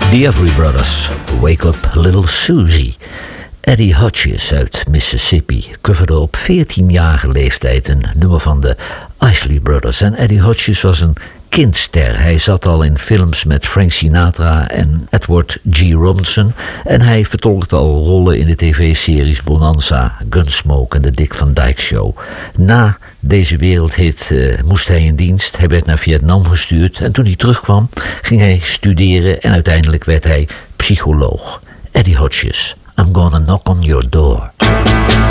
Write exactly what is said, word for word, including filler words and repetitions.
The Everly Brothers, Wake Up Little Susie. Eddie Hodges uit Mississippi coverde op veertienjarige leeftijd een nummer van de Isley Brothers. En Eddie Hodges was een kindster. Hij zat al in films met Frank Sinatra en Edward G. Robinson. En hij vertolkte al rollen in de tv-series Bonanza, Gunsmoke en de Dick Van Dyke Show. Na deze wereldhit uh, moest hij in dienst. Hij werd naar Vietnam gestuurd. En toen hij terugkwam, ging hij studeren. En uiteindelijk werd hij psycholoog. Eddie Hodges, I'm gonna knock on your door.